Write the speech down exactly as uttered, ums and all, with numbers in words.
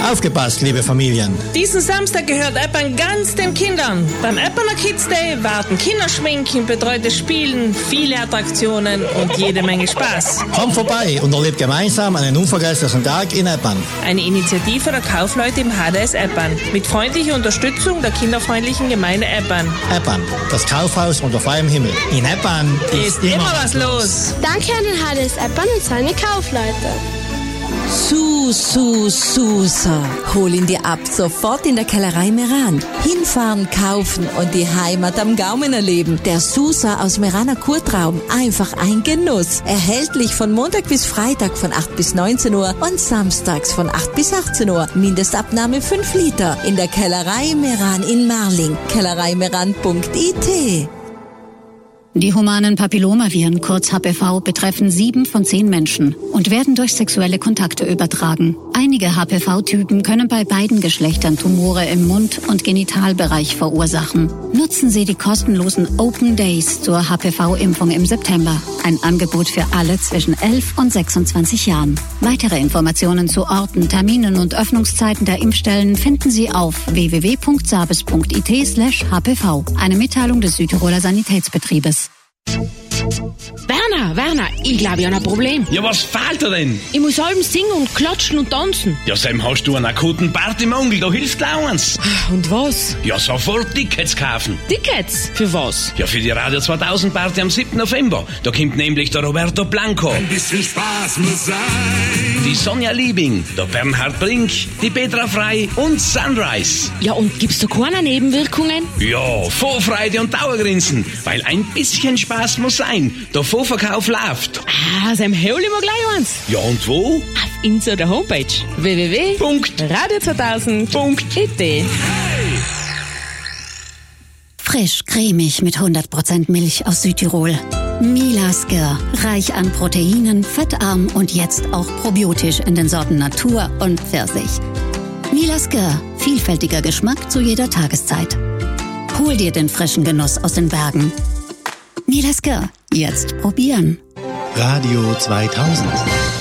Aufgepasst, liebe Familien. Diesen Samstag gehört Eppern ganz den Kindern. Beim Epperner Kids Day warten Kinderschminken, betreutes Spielen, viele Attraktionen und jede Menge Spaß. Kommt vorbei und erlebt gemeinsam einen unvergesslichen Tag in Eppern. Eine Initiative der Kaufleute im H D S Eppern mit freundlicher Unterstützung der kinderfreundlichen Gemeinde Eppern. Eppern, das Kaufhaus unter freiem Himmel. In Eppern ist, ist immer, immer was los. Danke an den H D S Eppern und seine Kaufleute. Su, Su, Susa. Hol ihn dir ab, sofort in der Kellerei Meran. Hinfahren, kaufen und die Heimat am Gaumen erleben. Der Susa aus Meraner Kurtraum. Einfach ein Genuss. Erhältlich von Montag bis Freitag von acht bis neunzehn Uhr und samstags von acht bis achtzehn Uhr. Mindestabnahme fünf Liter. In der Kellerei Meran in Marling. kellereimeran punkt I T. Die humanen Papillomaviren, kurz H P V, betreffen sieben von zehn Menschen und werden durch sexuelle Kontakte übertragen. Einige H P V-Typen können bei beiden Geschlechtern Tumore im Mund- und Genitalbereich verursachen. Nutzen Sie die kostenlosen Open Days zur H P V-Impfung im September. Ein Angebot für alle zwischen elf und sechsundzwanzig Jahren. Weitere Informationen zu Orten, Terminen und Öffnungszeiten der Impfstellen finden Sie auf w w w punkt sabes punkt I T slash H P V. Eine Mitteilung des Südtiroler Sanitätsbetriebes. Werner, Werner, ich glaube, ich habe ein Problem. Ja, was fehlt dir denn? Ich muss abends singen und klatschen und tanzen. Ja, Sam, hast du einen akuten Partymangel, da hilft auch eins. Und was? Ja, sofort Tickets kaufen. Tickets? Für was? Ja, für die Radio zweitausend Party am siebten November. Da kommt nämlich der Roberto Blanco. Ein bisschen Spaß muss sein. Die Sonja Liebing, der Bernhard Brink, die Petra Frey und Sunrise. Ja, und gibt's da keine Nebenwirkungen? Ja, Vorfreude und Dauergrinsen, weil ein bisschen Spaß muss sein. Der Vorverkauf läuft. Ah, Sam, hol ich mir gleich eins. Ja, und wo? Auf unserer Homepage w w w punkt radio zweitausend punkt I T. Frisch, cremig mit hundert Prozent Milch aus Südtirol. Milasker, reich an Proteinen, fettarm und jetzt auch probiotisch in den Sorten Natur und Pfirsich. Milasker, vielfältiger Geschmack zu jeder Tageszeit. Hol dir den frischen Genuss aus den Bergen. Milasker, jetzt probieren. Radio zweitausend.